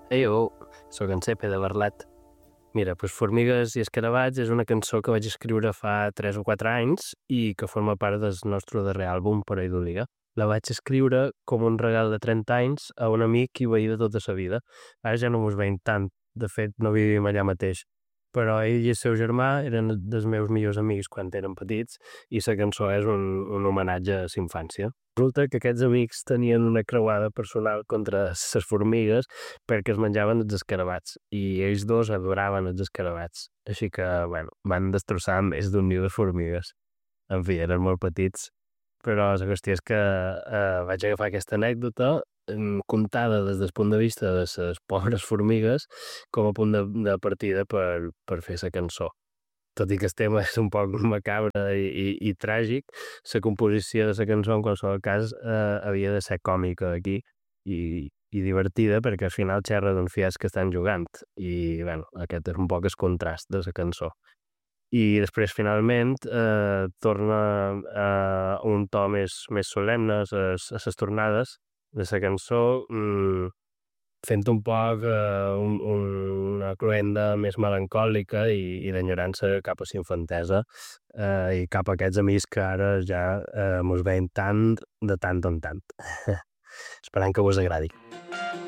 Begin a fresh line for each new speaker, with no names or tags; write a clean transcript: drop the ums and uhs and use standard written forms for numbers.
Eiu, soc en Cepe de Barlet. Mira, doncs Formigues i Escarabats és una cançó que vaig escriure fa 3 o 4 anys i que forma part del nostre darrer àlbum, Pareidolia. La vaig escriure com un regal de 30 anys a un amic i veí de tota sa vida. Ara ja no mos veiem tant, de fet no vivim allà mateix, però ell i el seu germà eren dels meus millors amics quan érem petits i la cançó és un homenatge a la infància. Resulta que aquests amics tenien una creuada personal contra les formigues perquè es menjaven els escarabats i ells dos adoraven els escarabats. Així que, bueno, van destrossar més d'un niu de formigues. En fi, eren molt petits, però la qüestió és que vaig agafar aquesta anècdota contada des del punt de vista de les pobres formigues com a punt de partida per fer la cançó. Tot i que el tema és un poc macabre i tràgic, la composició de la cançó, en qualsevol cas, havia de ser còmica aquí i divertida, perquè al final xerra d'un fiasc que estan jugant. I, bueno, aquest és un poc el contrast de la cançó. I després, finalment, torna a un to més solemne a les tornades de la cançó, fent un poc una cloenda més melancòlica i d'enyorança cap a la infantesa i cap a aquests amics que ara ja mos veiem tant de tant en tant. Esperant que vos agradi.